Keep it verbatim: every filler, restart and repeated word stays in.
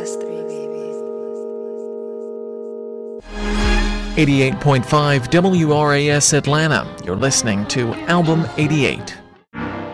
eighty-eight point five W R A S Atlanta. You're listening to Album eighty-eight.